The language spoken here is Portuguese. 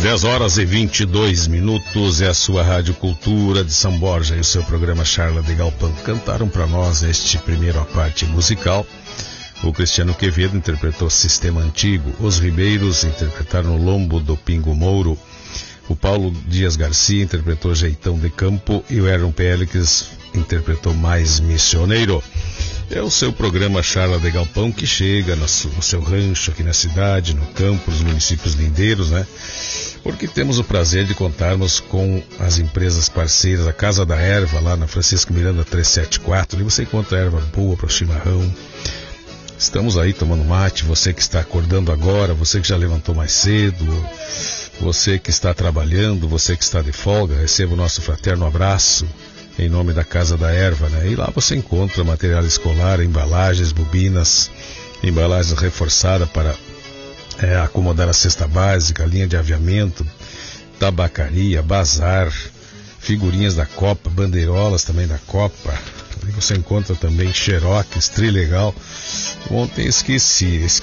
10h22 é a sua Rádio Cultura de São Borja e o seu programa Charla de Galpão. Cantaram para nós este primeiro a parte musical. O Cristiano Quevedo interpretou Sistema Antigo, os Ribeiros interpretaram Lombo do Pingo Mouro, o Paulo Dias Garcia interpretou Jeitão de Campo e o Aaron Pélix interpretou Mais Missioneiro. É o seu programa Charla de Galpão que chega no seu rancho aqui na cidade, no campo, nos municípios lindeiros, né? Porque temos o prazer de contarmos com as empresas parceiras, a Casa da Erva, lá na Francisco Miranda 374, ali você encontra erva boa para o chimarrão. Estamos aí tomando mate, você que está acordando agora, você que já levantou mais cedo, você que está trabalhando, você que está de folga, receba o nosso fraterno abraço em nome da Casa da Erva, né? E lá você encontra material escolar, embalagens, bobinas, embalagens reforçadas para acomodar a cesta básica, linha de aviamento, tabacaria, bazar, figurinhas da Copa, bandeirolas também da Copa. Ali você encontra também xerox, trilegal. Ontem esqueci